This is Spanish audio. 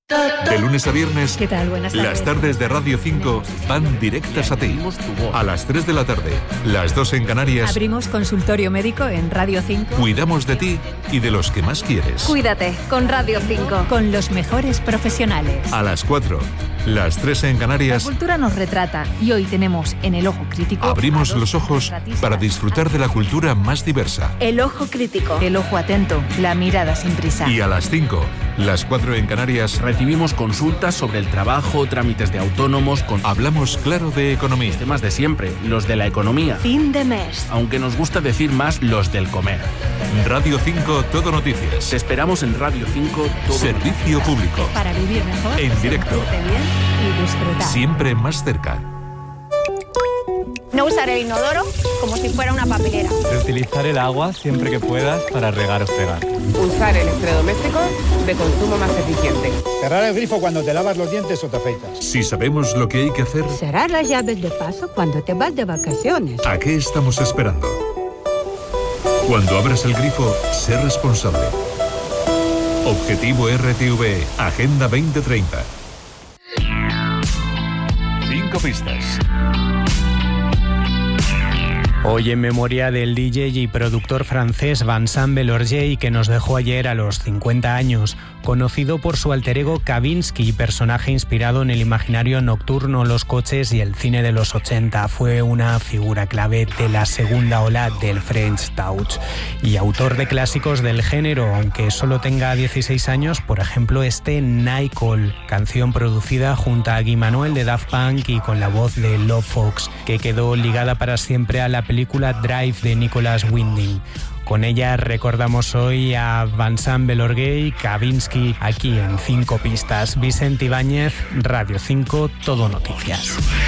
De lunes a viernes, ¿Qué tal? Buenas tardes. las tardes de Radio 5 van directas a ti. A las 3 de la tarde, las 2 en Canarias, Abrimos consultorio médico en Radio 5 cuidamos de ti y de los que más quieres. Cuídate con Radio 5. con los mejores profesionales. A las 4, las 3 en La Canarias, cultura nos retrata y hoy tenemos en El Ojo Crítico abrimos a dos los ojos retratistas. para disfrutar de la cultura más diversa. El Ojo Crítico. El ojo atento, la mirada sin prisa. Y a las 5, las 4 en Canarias, Recibimos consultas sobre el trabajo, trámites de autónomos, con hablamos claro de economía. temas de siempre, los de la economía. Fin de mes. Aunque nos gusta decir más los del comer. Radio 5 Todo Noticias. Te esperamos en Radio 5 todo. Servicio público. Para vivir mejor, En directo. sentirte bien y disfrutar. Siempre más cerca. No usar el inodoro como si fuera una papelera. Reutilizar el agua siempre que puedas para regar o fregar. Usar electrodomésticos de consumo más eficiente. Cerrar el grifo cuando te lavas los dientes o te afeitas. Si sabemos lo que hay que hacer, Cerrar las llaves de paso cuando te vas de vacaciones. ¿a qué estamos esperando? Cuando abras el grifo, sé responsable. Objetivo RTV, Agenda 2030. 5 pistas. Hoy en memoria del DJ y productor francés Vincent Belorgey, que nos dejó ayer a los 50 años, conocido por su alter ego Kavinsky, personaje inspirado en el imaginario nocturno, los coches y el cine de los 80. Fue una figura clave de la segunda ola del French Touch y autor de clásicos del género, aunque solo tenga 16 años, por ejemplo este Nicole, canción producida junto a Guy Manuel de Daft Punk y con la voz de Love Fox, que quedó ligada para siempre a la película Drive de Nicholas Winding. Con ella recordamos hoy a Vincent Belorgey, Kavinsky, aquí en 5 pistas. Vicente Ibáñez, Radio 5, Todo Noticias.